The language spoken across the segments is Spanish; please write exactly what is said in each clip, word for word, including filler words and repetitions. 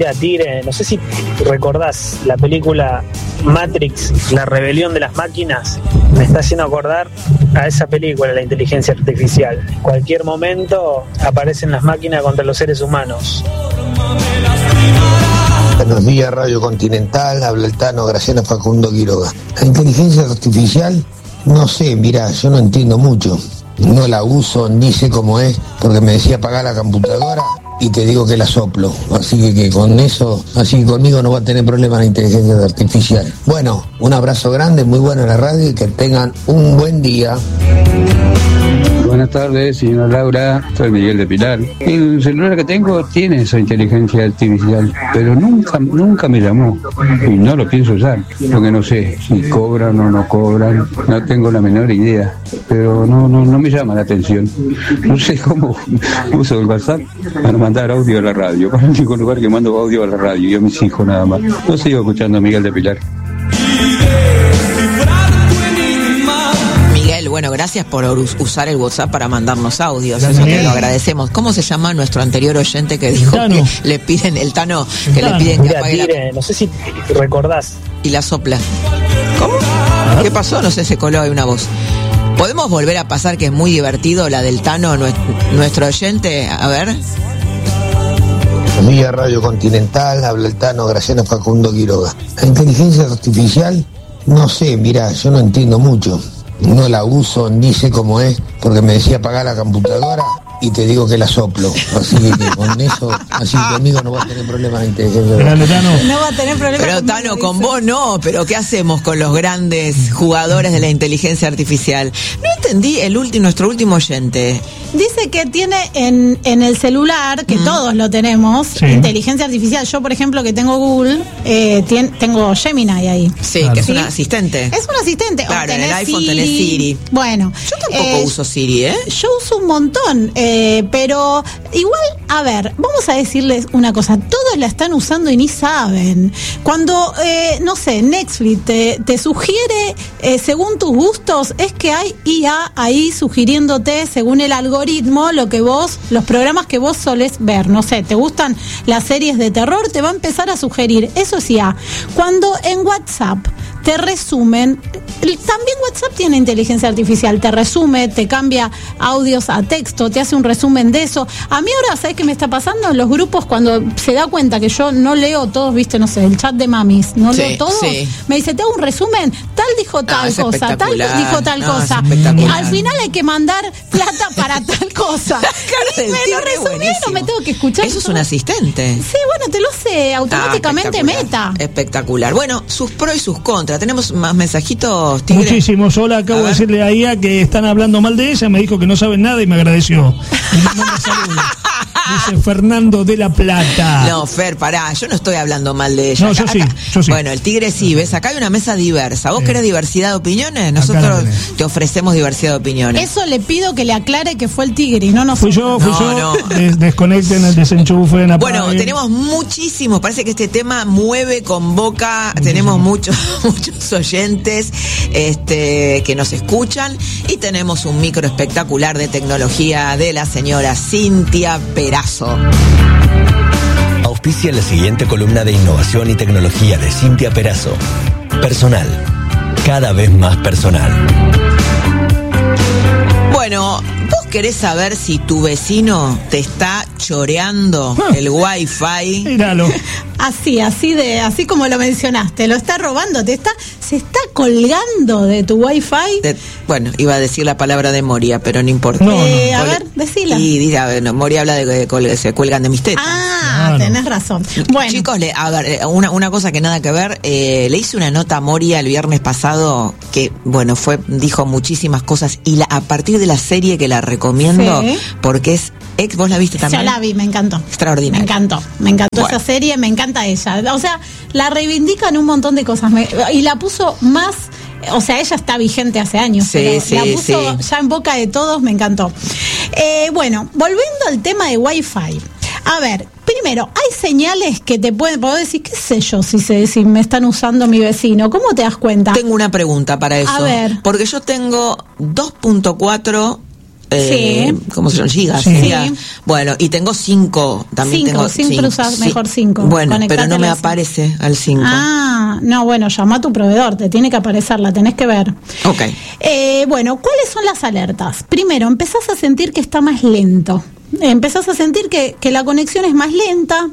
Mira, Tigre, no sé si recordás la película Matrix, la rebelión de las máquinas. Me está haciendo acordar a esa película, la inteligencia artificial. En cualquier momento aparecen las máquinas contra los seres humanos. Buenos días, Radio Continental, habla el Tano, Graciano Facundo Quiroga. La inteligencia artificial, no sé, mirá, yo no entiendo mucho. No la uso, ni sé cómo es, porque me decía apagar la computadora y te digo que la soplo. Así que, que con eso, así que conmigo no va a tener problemas la inteligencia artificial. Bueno, un abrazo grande, muy bueno en la radio y que tengan un buen día. Buenas tardes, señora Laura, soy Miguel de Pilar. El celular que tengo tiene esa inteligencia artificial, pero nunca nunca me llamó y no lo pienso usar, porque no sé si cobran o no cobran, no tengo la menor idea, pero no no no me llama la atención. No sé cómo uso el WhatsApp para mandar audio a la radio, para el único lugar que mando audio a la radio, yo a mis hijos nada más. No sigo escuchando a Miguel de Pilar. Bueno, gracias por usar el WhatsApp para mandarnos audios, eso te lo agradecemos. ¿Cómo se llama nuestro anterior oyente que dijo que le piden, el Tano, que le piden que apague la... No sé si recordás. Y la sopla. ¿Cómo? ¿Qué pasó? No sé, se coló ahí una voz. ¿Podemos volver a pasar, que es muy divertido, la del Tano, nuestro oyente? A ver. Buenos días, Radio Continental, habla el Tano, Graciano Facundo Quiroga. La inteligencia artificial, no sé, mirá, yo no entiendo mucho. No la uso, ni sé cómo es, porque me decía apagar la computadora y te digo que la soplo. Así que, que con eso, así que conmigo no va a tener problemas de inteligencia. No va a tener problemas. Pero Tano, con vos no, pero ¿qué hacemos con los grandes jugadores de la inteligencia artificial? No entendí el último, nuestro último oyente. Dice que tiene en, en el celular, que mm. todos lo tenemos, sí. inteligencia artificial. Yo, por ejemplo, que tengo Google, eh, tien, tengo Gemini ahí. Sí, claro. que es ¿Sí? un asistente. Es un asistente. Claro, en el iPhone Siri. tenés Siri. Bueno. Yo tampoco eh, uso Siri, ¿eh? Yo uso un montón, eh, pero igual, a ver, vamos a decirles una cosa. Todos la están usando y ni saben. Cuando, eh, no sé, Netflix te, te sugiere, eh, según tus gustos, es que hay I A ahí sugiriéndote, según el algoritmo, lo que vos, los programas que vos solés ver. No sé, te gustan las series de terror, te va a empezar a sugerir. Eso sí, ya. Cuando en WhatsApp te resumen, también WhatsApp tiene inteligencia artificial, te resume, te cambia audios a texto, te hace un resumen de eso. A mí ahora, ¿sabes qué me está pasando? En los grupos, cuando se da cuenta que yo no leo todos, viste, no sé, el chat de mamis, no sí, leo todos, sí. me dice, te hago un resumen, tal dijo tal no, cosa, tal dijo tal no, cosa. Y al final hay que mandar plata para tal cosa. Y me lo resumieron, me tengo que escuchar. Eso es un asistente. Sí, bueno, te lo sé, automáticamente ah, meta. Espectacular. Bueno, sus pros y sus contras. ¿Tenemos más mensajitos, Tigre? Muchísimos. Hola, acabo de decirle a I A que están hablando mal de ella, me dijo que no saben nada y me agradeció. Dice Fernando de la Plata. No, Fer, pará, yo no estoy hablando mal de ella. No, acá, yo sí, acá, yo sí. Bueno, el Tigre sí, ves, acá hay una mesa diversa. ¿Vos eh. querés diversidad de opiniones? Nosotros te ofrecemos diversidad de opiniones. Eso le pido que le aclare que fue el Tigre y no nosotros. Fui yo, fui no, yo. No. Des- desconecten el desenchufe. En bueno, tenemos muchísimos, parece que este tema mueve, convoca, muchísimo. Tenemos muchos, muchos oyentes este, que nos escuchan y tenemos un micro espectacular de tecnología de la señora Cintia Perazo. Auspicia la siguiente columna de innovación y tecnología de Cintia Perazo. Personal, cada vez más personal. Bueno, ¿vos querés saber si tu vecino te está choreando ah, el wifi? Míralo. Así, así de, así como lo mencionaste, lo está robando, te está, se está colgando de tu wifi. De, bueno, iba a decir la palabra de Moria, pero no importa. No, eh, no. A ver, decila. Y dice, a ver, no, Moria habla de que se cuelgan de mis tetas. Ah, claro. Tenés razón. Bueno. Chicos, le, a ver, una, una cosa que nada que ver, eh, le hice una nota a Moria el viernes pasado que, bueno, fue, dijo muchísimas cosas y la, a partir de la serie que la recomiendo, sí. porque es ex, ¿vos la viste también? Yo la vi, me encantó. Extraordinario. Me encantó, me encantó bueno. esa serie, me encanta ella. O sea, la reivindican un montón de cosas me, y la puso más, o sea, ella está vigente hace años, sí, pero sí, la puso sí. ya en boca de todos, me encantó. Eh, bueno, volviendo al tema de Wi-Fi. A ver, primero, hay señales que te pueden, puedo decir, qué sé yo, si, se, si me están usando mi vecino. ¿Cómo te das cuenta? Tengo una pregunta para eso. A ver. Porque yo tengo dos punto cuatro eh, Sí. ¿cómo se llama? Gigas. Sí. Sería. Bueno, y tengo cinco. También Cinco, tengo siempre cinco. usás Sí. mejor cinco. Bueno, pero no me Conectatelas. aparece al cinco. Ah, no, bueno, llama a tu proveedor, te tiene que aparecer, la tenés que ver. Ok. Eh, bueno, ¿cuáles son las alertas? Primero, empezás a sentir que está más lento. Empezás a sentir que, que la conexión es más lenta,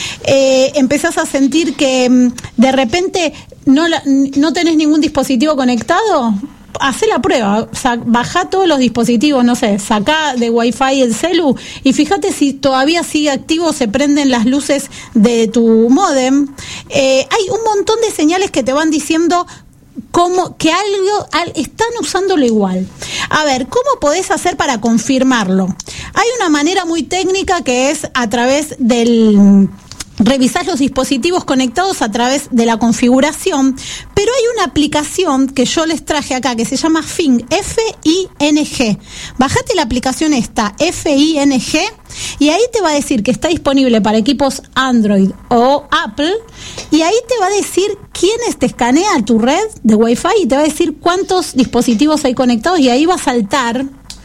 eh, empezás a sentir que mm, de repente no, la, no tenés ningún dispositivo conectado. Hacé la prueba, sa- bajá todos los dispositivos, no sé, sacá de Wi-Fi el celu y fíjate si todavía sigue activo, se prenden las luces de tu módem. Eh, hay un montón de señales que te van diciendo como que algo al, están usándolo igual. A ver, ¿cómo podés hacer para confirmarlo? Hay una manera muy técnica que es a través del... Revisás los dispositivos conectados a través de la configuración, pero hay una aplicación que yo les traje acá que se llama Fing, F I N G. Bajate la aplicación esta, F I N G, y ahí te va a decir que está disponible para equipos Android o Apple, y ahí te va a decir quiénes te escanea tu red de Wi-Fi y te va a decir cuántos dispositivos hay conectados, y ahí va a saltar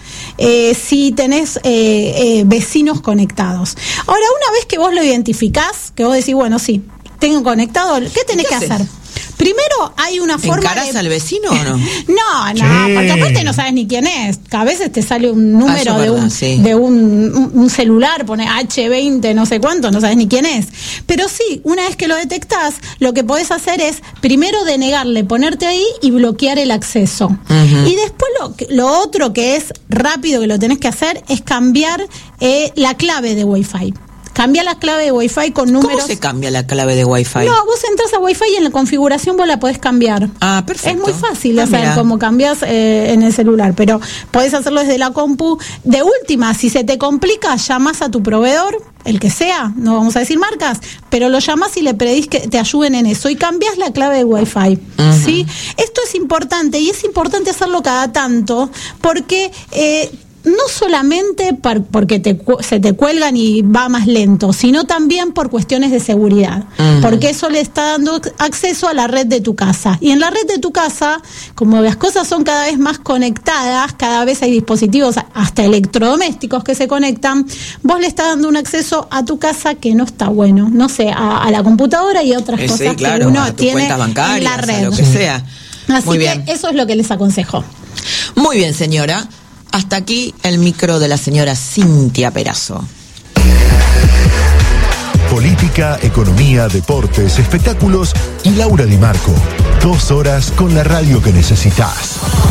Eh, si tenés eh, eh, vecinos conectados. Ahora, una vez que vos lo identificás, que vos decís, bueno, sí, tengo conectado, ¿qué tenés ¿Qué que haces? hacer? Primero hay una forma ¿Encarás de... al vecino o no? No, no, Sí. porque aparte no sabes ni quién es. A veces te sale un número Ah, eso es de, verdad, un, sí. de un, un- un celular, pone hache veinte, no sé cuánto, no sabes ni quién es. Pero sí, una vez que lo detectás, lo que podés hacer es primero denegarle, ponerte ahí y bloquear el acceso. Ujú. Y después lo, que- lo otro que es rápido que lo tenés que hacer es cambiar eh, la clave de Wi-Fi. Cambia la clave de Wi-Fi con números. ¿Cómo se cambia la clave de Wi-Fi? No, vos entras a Wi-Fi y en la configuración vos la podés cambiar. Ah, perfecto. Es muy fácil de Ah, hacer, mira. como cambias eh, en el celular, pero podés hacerlo desde la compu. De última, si se te complica, llamás a tu proveedor, el que sea, no vamos a decir marcas, pero lo llamás y le pedís que te ayuden en eso y cambias la clave de Wi-Fi. Ujú. ¿Sí? Esto es importante y es importante hacerlo cada tanto porque... Eh, no solamente par- porque te, cu- se te cuelgan y va más lento, sino también por cuestiones de seguridad, Ujú. porque eso le está dando ac- acceso a la red de tu casa. Y en la red de tu casa, como las cosas son cada vez más conectadas, cada vez hay dispositivos, hasta electrodomésticos que se conectan, vos le estás dando un acceso a tu casa que no está bueno, no sé, a, a la computadora y a otras Eh, cosas sí, claro, que uno a tus tiene cuentas en bancarias, la a red. lo que sea. Así Muy que bien. eso es lo que les aconsejo. Muy bien, señora. Hasta aquí el micro de la señora Cintia Perazo. Política, economía, deportes, espectáculos y Laura Di Marco. Dos horas con la radio que necesitas.